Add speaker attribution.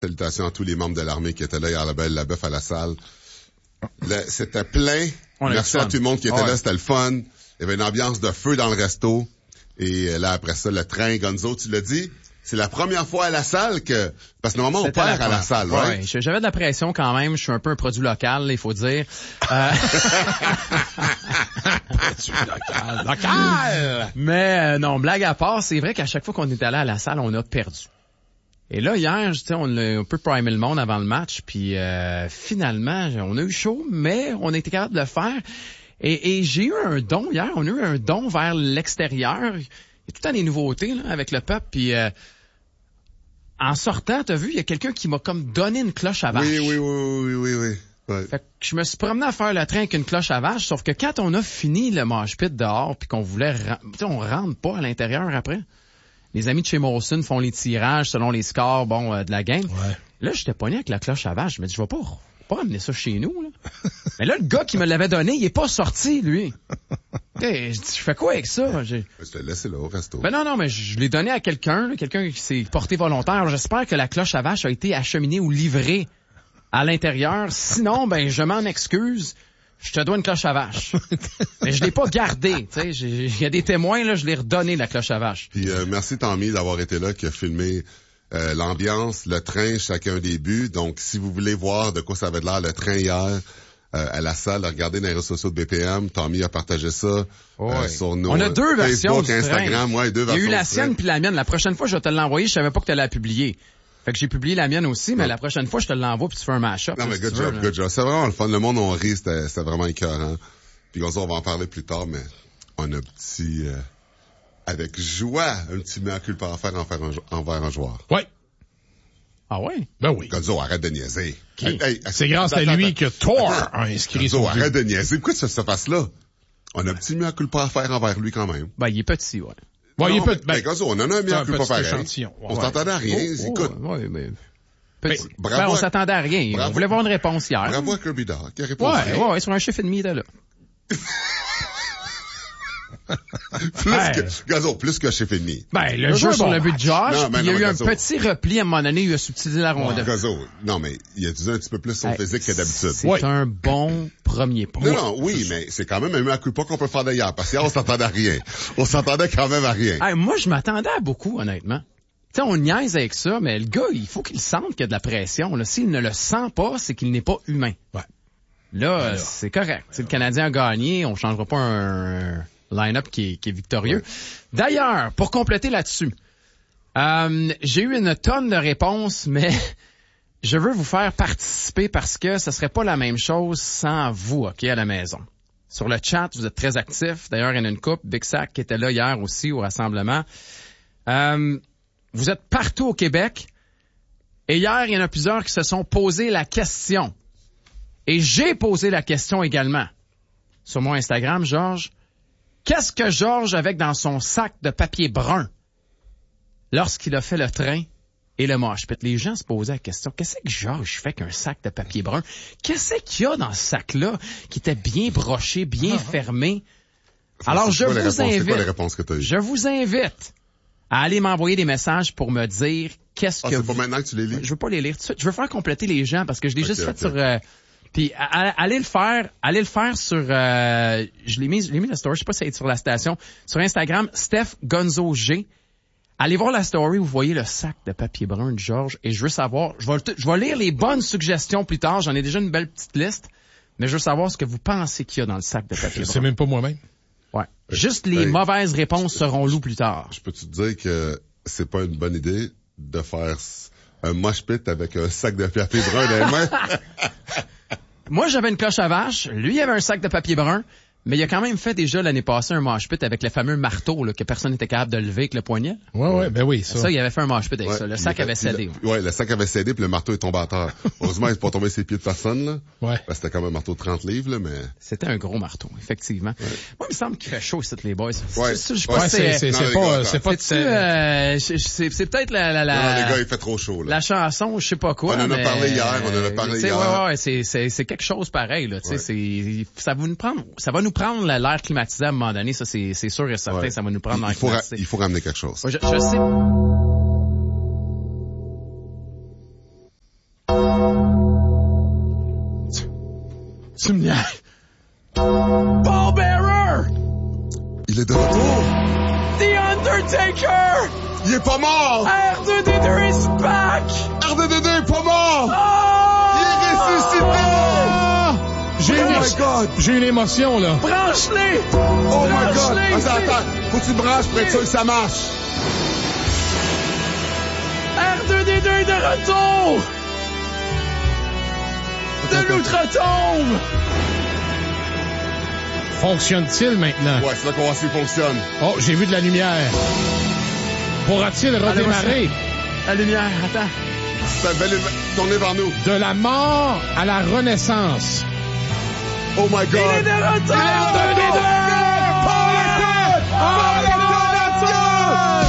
Speaker 1: Salutations à tous les membres de l'armée qui étaient là hier, la belle, la bœuf à la salle. C'était plein. Merci à tout le monde qui était là, c'était le fun. Il y avait une ambiance de feu dans le resto. Et là, après ça, le train, Gonzo, tu l'as dit, c'est la première fois à la salle que... Parce que normalement, on perd à la salle, ouais.
Speaker 2: Ouais, j'avais de la pression quand même. Je suis un peu un produit local, il faut dire. Produit local! Mais non, blague à part, c'est vrai qu'à chaque fois qu'on est allé à la salle, on a perdu. Et là, hier, on a un peu primé le monde avant le match, puis finalement, on a eu chaud, mais on a été capable de le faire. Et j'ai eu un don hier, on a eu un don vers l'extérieur. Il y a tout le temps des nouveautés là, avec le peuple, puis en sortant, t'as vu, il y a quelqu'un qui m'a comme donné une cloche à vache.
Speaker 1: Oui. Ouais.
Speaker 2: Fait que je me suis promené à faire le train avec une cloche à vache, sauf que quand on a fini le mosh pit dehors, puis qu'on voulait... on rentre pas à l'intérieur après. Les amis de chez Molson font les tirages selon les scores de la game. Ouais. Là, j'étais pogné avec la cloche à vache. Je me dis, je vais pas amener ça chez nous. Là. Mais là, le gars qui me l'avait donné, il est pas sorti, lui. Je dis, je fais quoi avec ça?
Speaker 1: Je l'ai laissé là au resto.
Speaker 2: Ben non, mais je l'ai donné à quelqu'un qui s'est porté volontaire. Alors, j'espère que la cloche à vache a été acheminée ou livrée à l'intérieur. Sinon, je m'en excuse. Je te dois une cloche à vache. Mais je l'ai pas gardée, tu sais. Il y a des témoins, là, je l'ai redonné, la cloche à vache.
Speaker 1: Puis merci Tommy d'avoir été là, qui a filmé l'ambiance, le train, chacun des buts. Donc, si vous voulez voir de quoi ça avait l'air le train hier à la salle, regardez dans les réseaux sociaux de BPM. Tommy a partagé ça sur nos
Speaker 2: On a deux versions
Speaker 1: Facebook, Instagram. Ouais, deux versions.
Speaker 2: Il y a eu la sienne puis la mienne. La prochaine fois, je vais te l'envoyer. Je savais pas que tu allais la publier. Fait que j'ai publié la mienne aussi, mais la prochaine fois, je te l'envoie puis tu fais un mash-up.
Speaker 1: Non, mais good job. C'est vraiment le fun. Le monde, on rit, c'était vraiment écœurant. Puis on va en parler plus tard, mais on a avec joie, un petit mea culpa à faire envers un joueur.
Speaker 3: Oui.
Speaker 2: Ah ouais?
Speaker 3: Ben oui.
Speaker 1: Gonzo, arrête de niaiser.
Speaker 3: C'est grâce à lui que Thor a inscrit son but.
Speaker 1: Gonzo, arrête de niaiser. Pourquoi tu fais cette face-là? On a un petit mea culpa à faire envers lui quand même.
Speaker 2: Il est petit, ouais.
Speaker 3: Ouais, il peut
Speaker 1: Gonzo, on en a un mea culpa pareil. On s'attendait à rien. Écoute.
Speaker 2: Ouais, mais...
Speaker 1: Bravo.
Speaker 2: On s'attendait à rien. On voulait voir une réponse hier.
Speaker 1: Bravo à Kirby Dog, qui a répondu.
Speaker 2: Ouais, sur un chiffre et demi, là.
Speaker 1: Plus que chef ennemi.
Speaker 2: Le jeu sur le but de Josh, il y a eu un petit repli à un moment donné, il a subtilisé la rondelle.
Speaker 1: Non, mais il a utilisé un petit peu plus son physique que d'habitude.
Speaker 2: C'est un bon premier point.
Speaker 1: Non, oui, mais c'est quand même un mea culpa qu'on peut faire d'ailleurs, parce qu'hier, on s'attendait à rien. On s'attendait quand même à rien.
Speaker 2: Moi, je m'attendais à beaucoup, honnêtement. Tu sais, on niaise avec ça, mais le gars, il faut qu'il sente qu'il y a de la pression. Là, s'il ne le sent pas, c'est qu'il n'est pas humain.
Speaker 3: Ouais.
Speaker 2: Là, c'est correct. Si le Canadien a gagné, on changera pas un line-up qui est victorieux. Ouais. D'ailleurs, pour compléter là-dessus, j'ai eu une tonne de réponses, mais je veux vous faire participer parce que ce serait pas la même chose sans vous, OK, à la maison. Sur le chat, vous êtes très actifs. D'ailleurs, il y en a une couple, Big Sac, qui était là hier aussi au rassemblement. Vous êtes partout au Québec. Et hier, il y en a plusieurs qui se sont posé la question. Et j'ai posé la question également. Sur mon Instagram, Georges. Qu'est-ce que Georges avait dans son sac de papier brun lorsqu'il a fait le train et le mosh pit? Les gens se posaient la question. Qu'est-ce que Georges fait qu'un sac de papier brun? Qu'est-ce qu'il y a dans ce sac-là qui était bien broché, bien fermé? Alors, je vous invite à aller m'envoyer des messages pour me dire qu'est-ce que...
Speaker 1: c'est pas maintenant que tu les lis?
Speaker 2: Je veux pas les lire tout de suite. Je veux faire compléter les gens parce que je l'ai juste fait sur... Puis allez le faire sur... je l'ai mis la story, je sais pas si c'est sur la station. Sur Instagram, Steph Gonzo G. Allez voir la story où vous voyez le sac de papier brun de Georges. Et je veux savoir... Je vais lire les bonnes suggestions plus tard. J'en ai déjà une belle petite liste. Mais je veux savoir ce que vous pensez qu'il y a dans le sac de papier brun.
Speaker 3: Je sais même pas moi-même.
Speaker 2: Ouais. Juste les mauvaises réponses seront loues plus tard.
Speaker 1: Je peux te dire que c'est pas une bonne idée de faire un mosh pit avec un sac de papier brun dans les mains.
Speaker 2: Moi, j'avais une cloche à vache. Lui, il avait un sac de papier brun. Mais il a quand même fait déjà l'année passée un mosh pit avec le fameux marteau là, que personne n'était capable de lever avec le poignet.
Speaker 3: Ouais, ben oui, ça.
Speaker 2: Ça, il avait fait un mosh pit avec ça. Le sac avait cédé.
Speaker 1: Le sac avait cédé puis le marteau est tombé à terre. Heureusement, il n'est pas tombé sur les pieds de personne, là.
Speaker 3: Ouais.
Speaker 1: Parce que c'était quand même un marteau de 30 livres, là, mais...
Speaker 2: C'était un gros marteau, effectivement. Ouais. Moi, il me semble qu'il fait chaud, ici, les boys.
Speaker 1: Ouais.
Speaker 2: C'est peut-être la...
Speaker 1: Non, les gars, il fait trop chaud, là.
Speaker 2: La chanson, je sais pas quoi.
Speaker 1: On en a parlé hier,
Speaker 2: Ouais, c'est quelque chose pareil, là. Tu sais, ça va nous prendre l'air climatisé à un moment donné, ça c'est sûr et certain, ça va nous prendre l'air climatisé.
Speaker 1: Il faut ramener quelque chose.
Speaker 2: Je sais. Tu me niaises. Paul Bearer!
Speaker 1: Il est de retour.
Speaker 2: The Undertaker!
Speaker 1: Il est pas mort!
Speaker 2: R2D2 is back!
Speaker 1: R2D2 est pas mort!
Speaker 2: Oh!
Speaker 1: Il est ressuscité!
Speaker 3: J'ai une émotion, là.
Speaker 2: Branche-les!
Speaker 1: Oh my God! Attends. Faut que tu branches pour être sûr que ça marche.
Speaker 2: R2D2 est de retour! De l'outre-tombe!
Speaker 3: Fonctionne-t-il maintenant?
Speaker 1: Ouais, c'est là qu'on va voir s'il fonctionne.
Speaker 3: Oh, j'ai vu de la lumière. Pourra-t-il redémarrer?
Speaker 2: La lumière, attends.
Speaker 1: Ça va tourner vers nous.
Speaker 3: De la mort à la renaissance.
Speaker 1: Oh my God!
Speaker 2: Il est de retour!
Speaker 3: R2D2!